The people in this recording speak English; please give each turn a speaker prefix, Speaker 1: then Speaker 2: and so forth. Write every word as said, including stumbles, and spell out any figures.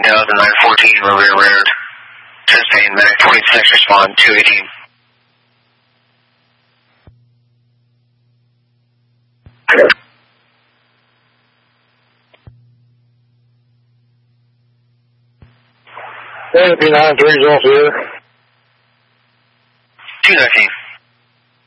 Speaker 1: thousand, nine fourteen, rear rear. Sustain, Mac twenty-six, respond, two eighteen.
Speaker 2: N P nine three is off here.
Speaker 1: two nineteen.